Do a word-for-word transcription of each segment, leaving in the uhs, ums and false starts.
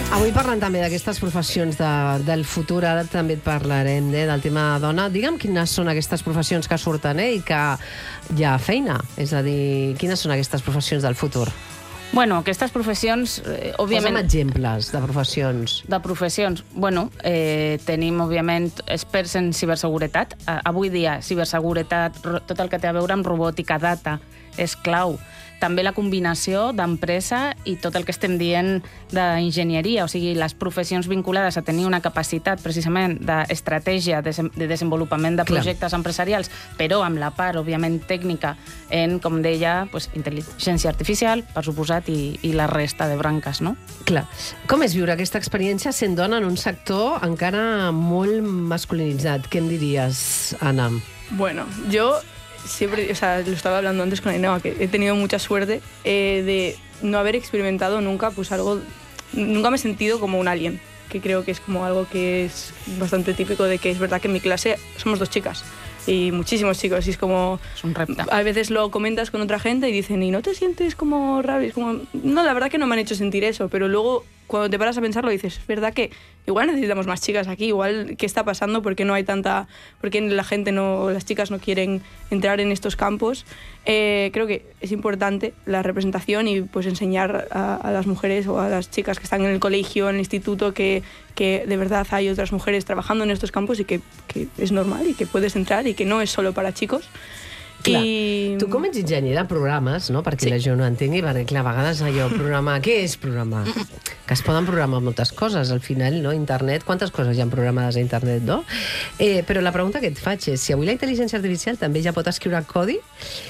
Avui parlant també d'aquestes professions de, del futur, ara també et parlarem eh, del tema dona. Digue'm quines són aquestes professions que surten eh, i que hi ha feina. És a dir, quines són aquestes professions del futur? Bueno, aquestes professions, eh, òbviament... Posa'm exemples de professions. De professions. Bueno, eh, tenim, òbviament, experts en ciberseguretat. Eh, avui dia, ciberseguretat, tot el que té a veure amb robòtica, data, és clau. També la combinació d'empresa i tot el que estem dient d'enginyeria, o sigui, les professions vinculades a tenir una capacitat, precisament, d'estratègia, de desenvolupament de projectes Clar. empresarials, però amb la part, òbviament, tècnica en, com deia, pues, intel·ligència artificial, per suposat, i, i la resta de branques, no? Clar. Com és viure aquesta experiència sent dona en un sector encara molt masculinitzat? Què em diries, Anna? Bueno, yo... Siempre, o sea, lo estaba hablando antes con Ainhoa, que he tenido mucha suerte eh, de no haber experimentado nunca, pues algo, nunca me he sentido como un alien, que creo que es como algo que es bastante típico de que es verdad que en mi clase somos dos chicas y muchísimos chicos, y es como... Es un repta. A veces lo comentas con otra gente y dicen, ¿y no te sientes como raro? Y es como, no, la verdad que no me han hecho sentir eso, pero luego cuando te paras a pensarlo dices, es verdad que igual necesitamos más chicas aquí, igual qué está pasando, por qué no hay tanta, por qué la gente no, las chicas no quieren entrar en estos campos. Eh, creo que es importante la representación y pues enseñar a, a las mujeres o a las chicas que están en el colegio, en el instituto, que, que de verdad hay otras mujeres trabajando en estos campos y que, que es normal y que puedes entrar y que no es solo para chicos. Clar. I... Tu com ets enginyera de programes, no? Perquè sí. la gent no entengui, perquè clar, a vegades allò, programar... Què és programar? Que es poden programar moltes coses, al final, no? Internet, quantes coses hi ha programades a internet, no? Eh, però la pregunta que et faig és, si avui la intel·ligència artificial també ja pot escriure codi,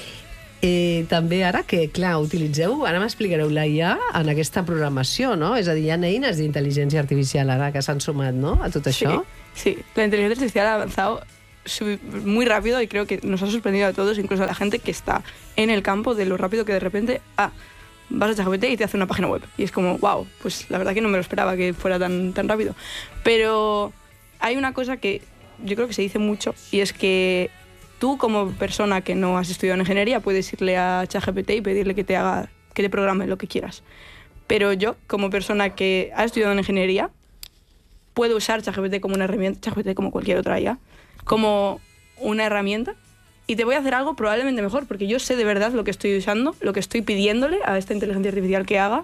eh, també ara que, clar, utilitzeu, ara m'explicareu la I A en aquesta programació, no? És a dir, hi ha eines d'intel·ligència artificial ara que s'han sumat, no?, a tot això. Sí, sí. La inteligencia artificial ha avanzado muy rápido y creo que nos ha sorprendido a todos, incluso a la gente que está en el campo, de lo rápido que de repente, ah, vas a ChatGPT y te hace una página web. Y es como, wow, pues la verdad que no me lo esperaba que fuera tan, tan rápido. Pero hay una cosa que yo creo que se dice mucho, y es que tú como persona que no has estudiado en ingeniería puedes irle a ChatGPT y pedirle que te haga, que te programe lo que quieras. Pero yo, como persona que ha estudiado en ingeniería, puedo usar ChatGPT como una herramienta, ChatGPT como cualquier otra I A, como una herramienta, y te voy a hacer algo probablemente mejor, porque yo sé de verdad lo que estoy usando, lo que estoy pidiéndole a esta inteligencia artificial que haga,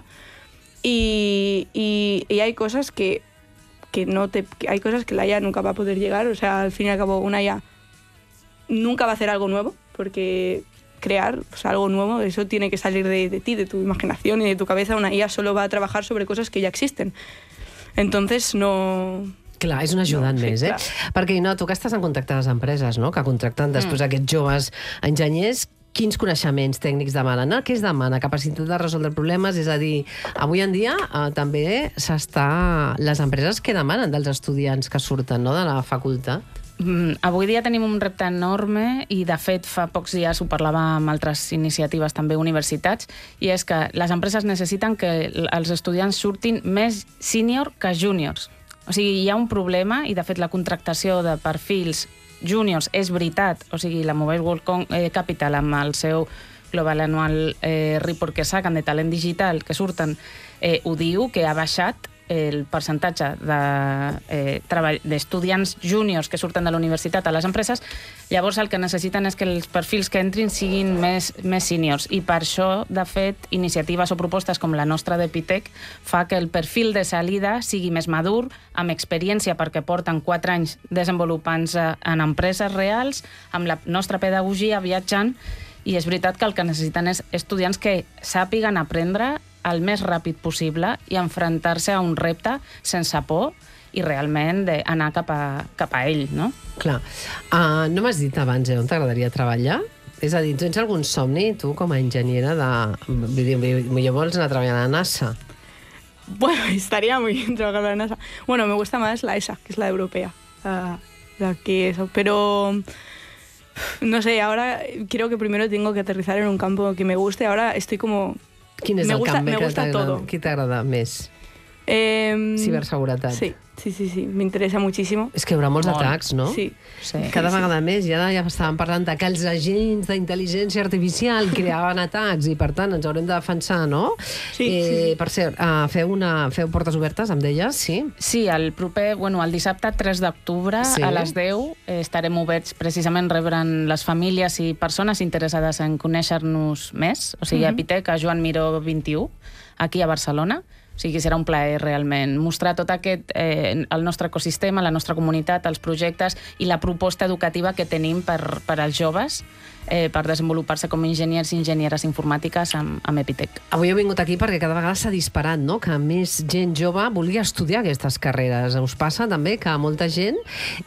y, y, y hay cosas que, que no te, que hay cosas que la I A nunca va a poder llegar. O sea, al fin y al cabo, una I A nunca va a hacer algo nuevo, porque crear pues, algo nuevo, eso tiene que salir de, de ti, de tu imaginación y de tu cabeza. Una I A solo va a trabajar sobre cosas que ya existen. Entonces, no... Clar, és un ajudant no, sí, més, eh? Clar. Perquè, no, tu que estàs en contacte amb les empreses, no?, que contracten després mm. aquests joves enginyers, quins coneixements tècnics demanen? Què es demana? Capacitat de resoldre problemes? És a dir, avui en dia eh, també s'està... Les empreses que demanen dels estudiants que surten, no?, de la facultat? Mm, avui dia tenim un repte enorme i, de fet, fa pocs dies ho parlava amb altres iniciatives, també universitats, i és que les empreses necessiten que els estudiants surtin més sènior que júniors. O sigui, hi ha un problema, i de fet la contractació de perfils júniors és veritat. O sigui, la Mobile World Capital, amb el seu Global Annual eh, Report que saquen de talent digital, que surten, eh, ho diu, que ha baixat el percentatge d'estudiants de, eh, júniors que surten de la universitat a les empreses. Llavors el que necessiten és que els perfils que entrin siguin més, més seniors, i per això, de fet, iniciatives o propostes com la nostra d'Epitec fa que el perfil de salida sigui més madur, amb experiència, perquè porten quatre anys desenvolupant-se en empreses reals, amb la nostra pedagogia, viatjant, i és veritat que el que necessiten és estudiants que sàpiguen aprendre el més ràpid possible i enfrontar-se a un repte sense por i realment d'anar cap a, cap a ell, no? Clar. Uh, no m'has dit abans eh, on t'agradaria treballar? És a dir, tens algun somni, tu, com a enginyera de... Jo vols anar a treballar a la NASA? Bueno, estaría muy bien trabajar en la NASA. Bueno, me gusta más la E S A, que es la europea. La, la que eso, pero... No sé, ahora creo que primero tengo que aterrizar en un campo que me guste. Ahora estoy como... Quin és me el gusta, camp me gusta todo. Qui t'agrada més? Eh, Ciberseguretat. Sí, Sí, sí, sí, me interesa muchísimo. És que hi haurà molts Molt. atacs, no? Sí. Sí. Cada Sí, sí. vegada més, ja, ja estàvem parlant de que els agents d'intel·ligència artificial creaven atacs i, per tant, ens haurem de defensar, no? Sí, eh, sí, sí. Per cert, uh, feu, una, feu portes obertes, em deies, sí? Sí, el proper, bueno, el dissabte tres d'octubre Sí. a les deu eh, estarem oberts precisament rebrant les famílies i persones interessades en conèixer-nos més, o sigui, a Epitec, a Joan Miró vint-i-u, aquí a Barcelona. O sigui, serà un plaer realment mostrar tot aquest, eh, el nostre ecosistema, la nostra comunitat, els projectes i la proposta educativa que tenim per, per als joves eh, per desenvolupar-se com enginyers i enginyeres informàtiques amb, amb Epitec. Avui heu vingut aquí perquè cada vegada s'ha disparat, no?, que més gent jove volia estudiar aquestes carreres. Us passa també que molta gent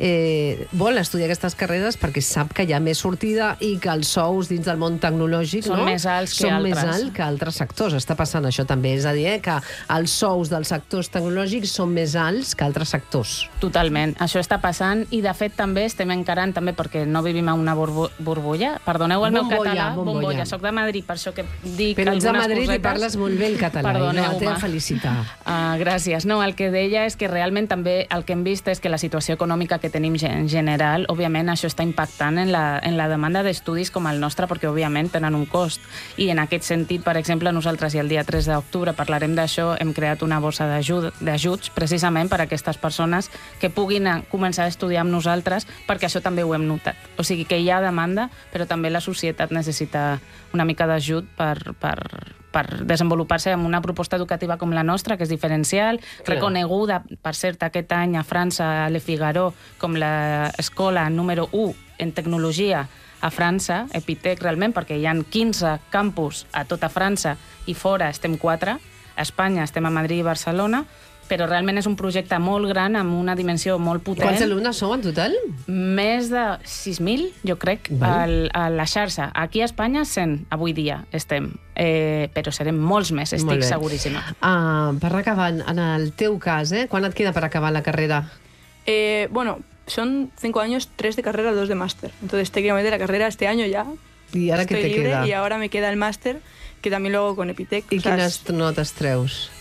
eh, vol estudiar aquestes carreres perquè sap que hi ha més sortida i que els sous dins del món tecnològic, Són no?, més alts que són altres. més alts que altres sectors. Està passant això també, és a dir, eh, que els sous dels sectors tecnològics són més alts que altres sectors. Totalment, això està passant i de fet també estem encarant també perquè no vivim a una burbu burbulla, perdoneu el meu Bombolla, català, bombolla. bombolla, soc de Madrid, per això que dic Però ets de algunes Madrid cosetes. i parles molt bé el català, i no, Perdoneu-me. t'he de felicitar. Uh, gràcies. No, el que deia és que realment també el que hem vist és que la situació econòmica que tenim en general, òbviament això està impactant en la, en la demanda d'estudis com el nostre, perquè òbviament tenen un cost. I en aquest sentit, per exemple, nosaltres i el dia tres d'octubre parlarem d'això, hem creat una bossa d'ajuts precisament per a aquestes persones que puguin a, començar a estudiar amb nosaltres, perquè això també ho hem notat. O sigui que hi ha demanda, però també la societat necessita una mica d'ajut per, per, per desenvolupar-se amb una proposta educativa com la nostra, que és diferencial, Clar. reconeguda, per cert, aquest any a França, a Le Figaro, com l'escola número u en tecnologia a França, Epitec realment, perquè hi ha quinze campus a tota França i fora estem quatre, a Espanya estem a Madrid i Barcelona, però realment és un projecte molt gran, amb una dimensió molt potent. Quants alumnes sou en total? Més de sis mil, jo crec, al, a la xarxa. Aquí a Espanya, cent, avui dia estem. Eh, però serem molts més, Molt estic bé. seguríssima. Uh, per anar acabant, en el teu cas, eh, quan et queda per acabar la carrera? Eh, bueno, son cinco años, tres de carrera, dos de máster. Entonces técnicamente la carrera este año ya I ara què estoy te libre queda? y ahora me queda el máster, que también lo hago con Epitec. I O sea, quines notes treus?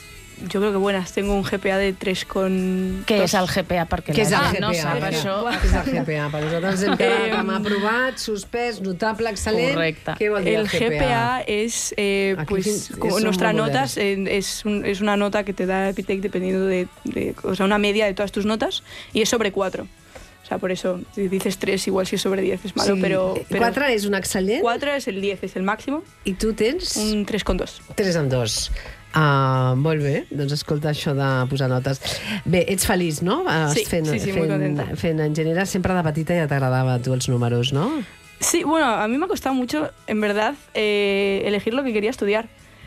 yo creo que buenas. Tengo un G P A de tres con Què dos. és el G P A? Perquè Què és la el gent G P A? no sap Vinga. això. Què és el G P A? Per nosaltres hem quedat Em, amb aprovat, suspès, notable, excel·lent. Correcte. Què vol dir El G P A es, eh, Aquí pues, fin- como son nuestra muy nota, modernos. eh, es, un- es una nota que te da Epitec dependiendo de, de- o sea, una media de todas tus notas, y es sobre cuatro. O sea, por eso, si dices tres, igual si es sobre diez es malo, Sí. pero, pero quatre és un excel·lent cuatro es el diez, es el máximo, i tu tens un tres con dos. tres en dos. Uh, molt bé, doncs escolta això de posar notes. Bé, ets feliç, no? Vas Sí, fent, sí, sí, muy fent, contenta. fent enginyera, sempre de petita ja t'agradava a tu els números, no? Sí, bueno, a mí me ha costado mucho, en verdad, eh, elegir lo que quería estudiar,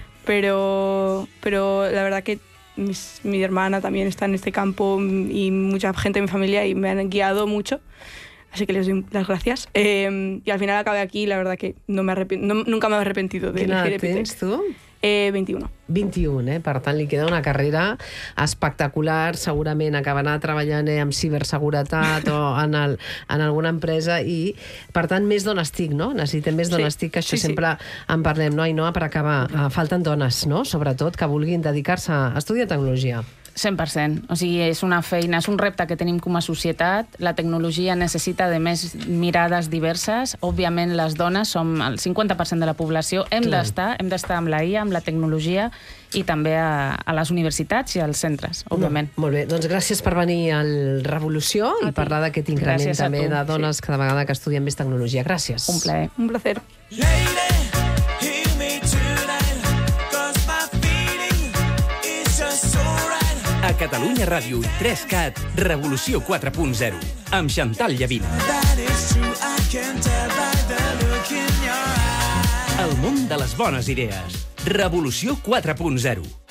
pero, pero la verdad que mis- mi hermana también está en este campo y mucha gente de mi familia y me han guiado mucho, así que les doy las gracias. Eh, y al final acabé aquí y la verdad que no me arrepi- no- nunca me he arrepentido de Quina elegir edat Epitec. tens, tu? Eh, veintiuno. vint-i-un, eh? Per tant, li queda una carrera espectacular, segurament acabarà treballant eh, amb ciberseguretat o en, el, en alguna empresa i, per tant, més dones TIC, no? Necessitem més Sí, dones TIC, que això sí, sí. sempre en parlem, no? Ainhoa, per acabar, uh, falten dones, no? Sobretot, que vulguin dedicar-se a estudiar tecnologia. cent per cent. O sigui, és una feina, és un repte que tenim com a societat. La tecnologia necessita de més mirades diverses. Òbviament, les dones som el cinquanta per cent de la població. Hem Clar. d'estar, hem d'estar amb la I A, amb la tecnologia i també a, a les universitats i als centres, òbviament. No, molt bé, doncs gràcies per venir al Revolució i A ti. parlar d'aquest increment Gràcies a també tu, de dones cada vegada que estudien més tecnologia. Gràcies. Un plaer. Un placer. A Catalunya Ràdio i tres cat, Revolució quatre punt zero, amb Xantal Llavina. El món de les bones idees. Revolució quatre punt zero.